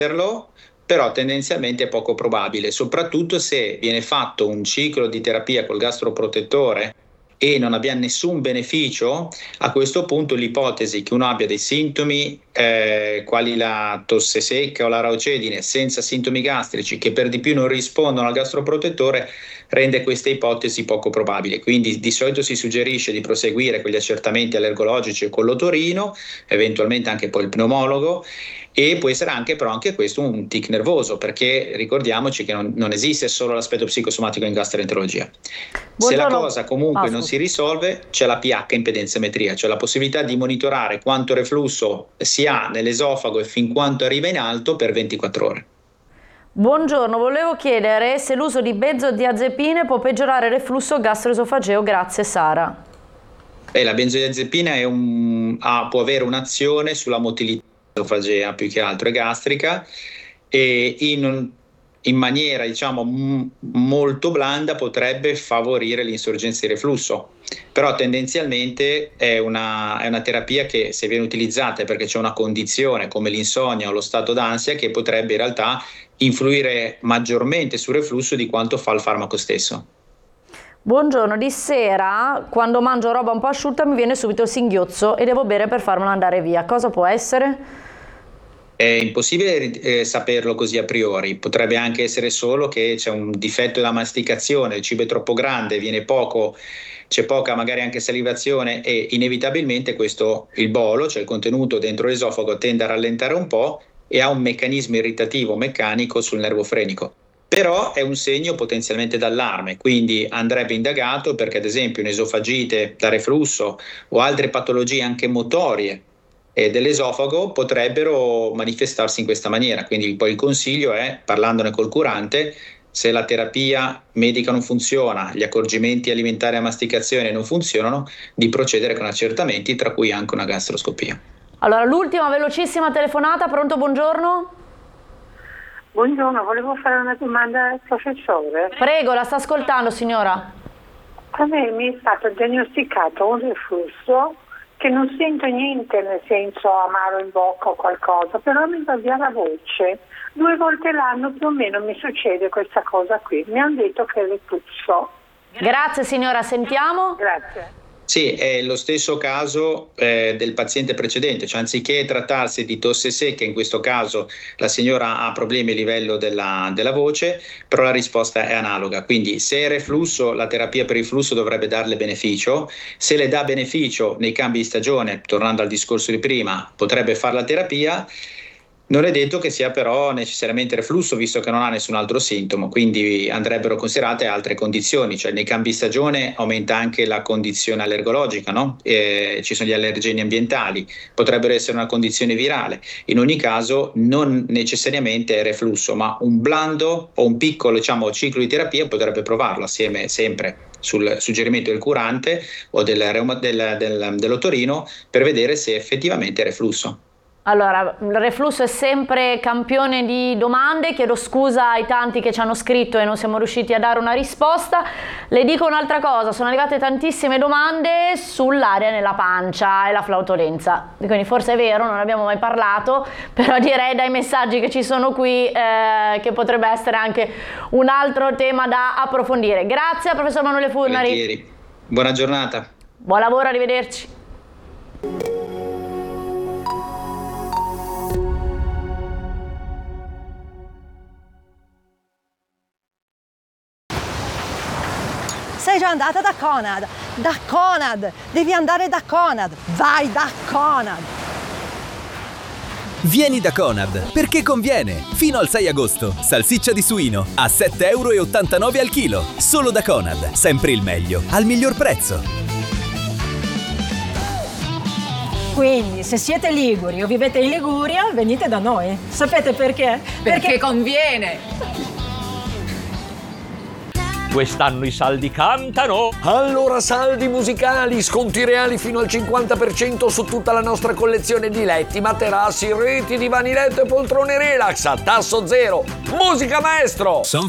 però tendenzialmente è poco probabile, soprattutto se viene fatto un ciclo di terapia col gastroprotettore e non abbiamo nessun beneficio. A questo punto l'ipotesi che uno abbia dei sintomi quali la tosse secca o la raucedine senza sintomi gastrici, che per di più non rispondono al gastroprotettore, rende questa ipotesi poco probabile. Quindi di solito si suggerisce di proseguire con gli accertamenti allergologici con l'otorino, eventualmente anche poi il pneumologo, e può essere anche però anche questo un tic nervoso, perché ricordiamoci che non esiste solo l'aspetto psicosomatico in gastroenterologia. Se la cosa comunque non si risolve, c'è la pH impedenzimetria, cioè la possibilità di monitorare quanto reflusso si ha nell'esofago e fin quanto arriva in alto per 24 ore. Buongiorno, volevo chiedere se l'uso di benzodiazepine può peggiorare il reflusso gastroesofageo. Grazie Sara. La benzodiazepina può avere un'azione sulla motilità esofagea più che altro e gastrica, e in maniera molto blanda potrebbe favorire l'insorgenza di reflusso, però tendenzialmente è una terapia che, se viene utilizzata, è perché c'è una condizione come l'insonnia o lo stato d'ansia che potrebbe in realtà influire maggiormente sul reflusso di quanto fa il farmaco stesso. Buongiorno, di sera quando mangio roba un po' asciutta mi viene subito il singhiozzo e devo bere per farmelo andare via. Cosa può essere? È impossibile saperlo così a priori, potrebbe anche essere solo che c'è un difetto della masticazione, il cibo è troppo grande, c'è poca magari anche salivazione, e inevitabilmente il bolo, cioè il contenuto dentro l'esofago, tende a rallentare un po' e ha un meccanismo irritativo meccanico sul nervo frenico. Però è un segno potenzialmente d'allarme, quindi andrebbe indagato, perché ad esempio un'esofagite da reflusso o altre patologie anche motorie dell'esofago potrebbero manifestarsi in questa maniera. Quindi poi il consiglio è, parlandone col curante, se la terapia medica non funziona, gli accorgimenti alimentari a masticazione non funzionano, di procedere con accertamenti, tra cui anche una gastroscopia. Allora, l'ultima velocissima telefonata. Pronto, buongiorno? Buongiorno, volevo fare una domanda al professore. Prego, la sta ascoltando signora. A me mi è stato diagnosticato un reflusso che non sento niente, nel senso amaro in bocca o qualcosa, però mi va via la voce. 2 volte l'anno più o meno mi succede questa cosa qui. Mi hanno detto che è reflusso. Grazie signora, sentiamo. Grazie. Sì, è lo stesso caso del paziente precedente, cioè anziché trattarsi di tosse secca, in questo caso la signora ha problemi a livello della voce, però la risposta è analoga. Quindi se è reflusso, la terapia per il flusso dovrebbe darle beneficio. Se le dà beneficio nei cambi di stagione, tornando al discorso di prima, potrebbe fare la terapia. Non è detto che sia però necessariamente reflusso, visto che non ha nessun altro sintomo, quindi andrebbero considerate altre condizioni, cioè nei cambi di stagione aumenta anche la condizione allergologica, no? Ci sono gli allergeni ambientali, potrebbero essere una condizione virale. In ogni caso non necessariamente è reflusso, ma un blando o un piccolo ciclo di terapia potrebbe provarlo assieme sempre sul suggerimento del curante o dell'otorino, per vedere se effettivamente è reflusso. Allora, il reflusso è sempre campione di domande, chiedo scusa ai tanti che ci hanno scritto e non siamo riusciti a dare una risposta. Le dico un'altra cosa, sono arrivate tantissime domande sull'aria nella pancia e la flautolenza, quindi forse è vero, non abbiamo mai parlato, però direi dai messaggi che ci sono qui che potrebbe essere anche un altro tema da approfondire. Grazie al professor Emanuele Furnari. Volentieri. Buona giornata. Buon lavoro, arrivederci. Sei già andata da Conad? Da Conad! Devi andare da Conad! Vai da Conad! Vieni da Conad, perché conviene! Fino al 6 agosto, salsiccia di suino a 7,89 € al chilo. Solo da Conad, sempre il meglio, al miglior prezzo. Quindi, se siete liguri o vivete in Liguria, venite da noi. Sapete perché? Perché conviene! Quest'anno i saldi cantano! Allora saldi musicali, sconti reali fino al 50% su tutta la nostra collezione di letti, materassi, reti, divani letto e poltrone relax a tasso zero. Musica maestro!